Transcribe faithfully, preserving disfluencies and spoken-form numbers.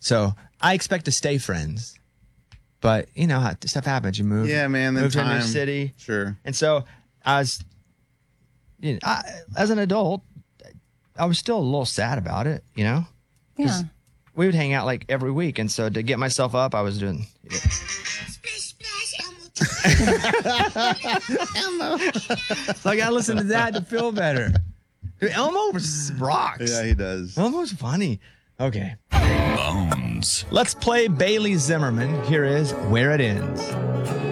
So I expect to stay friends. But, you know, how stuff happens. You move. Yeah, man. Move Then to a new time. city. Sure. And so I was, you know, I, as an adult, I was still a little sad about it, you know? Yeah. We would hang out like every week. And so to get myself up, I was doing. You know, Elmo. so I got to listen to that to feel better. Dude, Elmo was rocks. Yeah, he does. Elmo's funny. Okay. Bones. Let's play Bailey Zimmerman. Here is Where It Ends.